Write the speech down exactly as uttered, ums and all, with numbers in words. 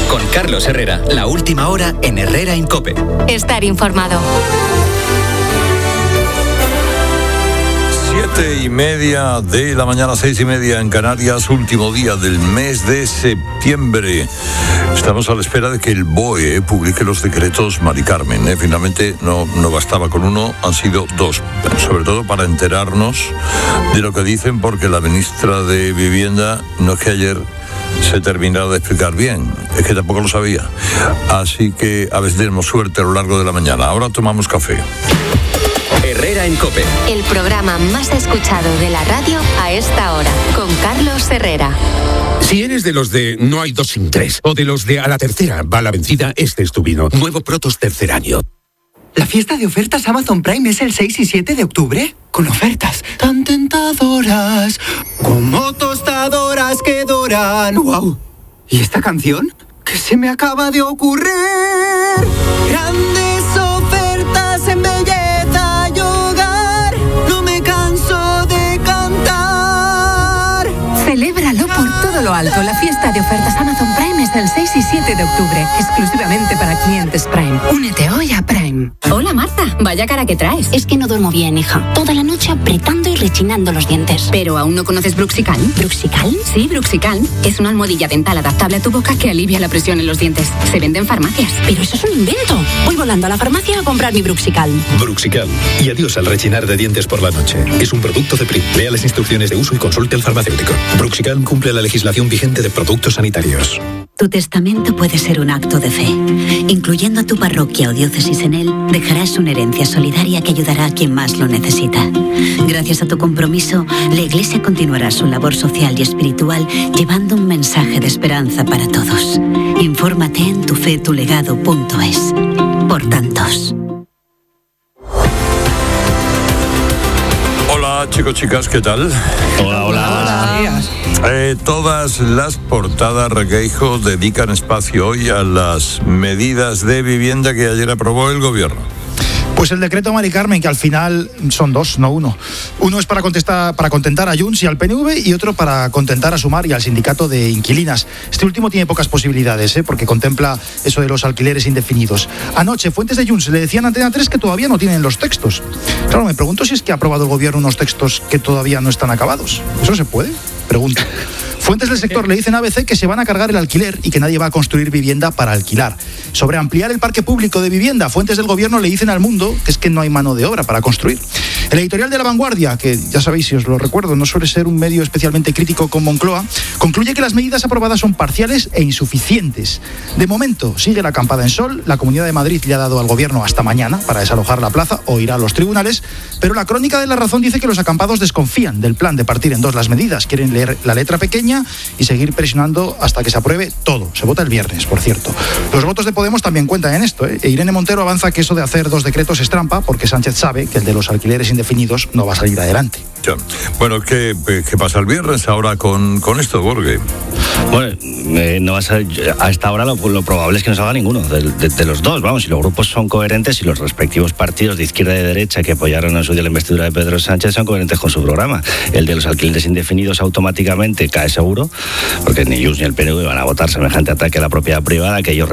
Con Carlos Herrera, la última hora en Herrera en COPE. Estar informado. Siete y media de la mañana, seis y media en Canarias, último día del mes de septiembre. Estamos a la espera de que el B O E publique los decretos Mari Carmen. ¿eh? Finalmente no, no bastaba con uno, han sido dos, sobre todo para enterarnos de lo que dicen, porque la ministra de Vivienda no es que ayer se terminara de explicar bien, es que tampoco lo sabía. Así que a ver si tenemos suerte a lo largo de la mañana. Ahora tomamos café. Herrera en COPE. El programa más escuchado de la radio a esta hora, con Carlos Herrera. Si eres de los de no hay dos sin tres, o de los de a la tercera va la vencida, este es tu vino. Nuevo Protos tercer año. ¿La fiesta de ofertas Amazon Prime es el seis y siete de octubre? Con ofertas tan tentadoras, como tostadoras que doran. ¡Wow! ¿Y esta canción? ¿Qué se me acaba de ocurrir? Grandes ofertas en belleza y hogar, no me canso de cantar. Celébralo por todo lo alto. La fiesta de ofertas Amazon Prime es el seis y siete de octubre, exclusivamente para clientes Prime. Únete hoy a Prime. Hola Marta, vaya cara que traes. Es que no duermo bien, hija. Toda la noche apretando y rechinando los dientes. ¿Pero aún no conoces Bruxicalm? ¿Bruxicalm? Sí, Bruxicalm. Es una almohadilla dental adaptable a tu boca que alivia la presión en los dientes. Se vende en farmacias. Pero eso es un invento. Voy volando a la farmacia a comprar mi Bruxicalm. Bruxicalm. Y adiós al rechinar de dientes por la noche. Es un producto de Prim. Lea las instrucciones de uso y consulte al farmacéutico. Bruxicalm cumple la legislación vigente de productos sanitarios. Tu testamento puede ser un acto de fe. Incluyendo a tu parroquia o diócesis en él, dejarás una herencia solidaria que ayudará a quien más lo necesita. Gracias a tu compromiso, la Iglesia continuará su labor social y espiritual, llevando un mensaje de esperanza para todos. Infórmate en tu fe tu legado punto es. Por tantos. Hola chicos, chicas, ¿qué tal? Hola, hola. Hola. Eh, todas las portadas, Requeijo, dedican espacio hoy a las medidas de vivienda que ayer aprobó el gobierno. Pues el decreto Mari Carmen, que al final son dos, no uno. Uno es para contestar, para contentar a Junts y al P N V, y otro para contentar a Sumar y al sindicato de inquilinas. Este último tiene pocas posibilidades, ¿eh? porque contempla eso de los alquileres indefinidos. Anoche, fuentes de Junts le decían a Antena tres que todavía no tienen los textos. Claro, me pregunto si es que ha aprobado el gobierno unos textos que todavía no están acabados. ¿Eso se puede? Pregunto. Fuentes del sector le dicen a A B C que se van a cargar el alquiler y que nadie va a construir vivienda para alquilar. Sobre ampliar el parque público de vivienda, fuentes del gobierno le dicen al Mundo que es que no hay mano de obra para construir. El editorial de La Vanguardia, que ya sabéis, si os lo recuerdo, no suele ser un medio especialmente crítico con Moncloa, concluye que las medidas aprobadas son parciales e insuficientes. De momento, sigue la acampada en Sol. La Comunidad de Madrid le ha dado al gobierno hasta mañana para desalojar la plaza o ir a los tribunales, pero la Crónica de La Razón dice que los acampados desconfían del plan de partir en dos las medidas. Quieren leer la letra pequeña y seguir presionando hasta que se apruebe todo. Se vota el viernes, por cierto. Los votos de Podemos también cuentan en esto, ¿eh? E Irene Montero avanza que eso de hacer dos decretos es trampa, porque Sánchez sabe que el de los alquileres indefinidos no va a salir adelante. Ya. Bueno, ¿qué, ¿qué pasa el viernes ahora con, con esto, Borge? Bueno, eh, no va a ser, a esta hora lo, lo probable es que no salga ninguno de, de, de los dos. Vamos, si los grupos son coherentes y los respectivos partidos de izquierda y de derecha que apoyaron en su día la investidura de Pedro Sánchez son coherentes con su programa. El de los alquileres indefinidos automáticamente cae seguro, porque ni Junts ni el P N V van a votar semejante ataque a la propiedad privada que ellos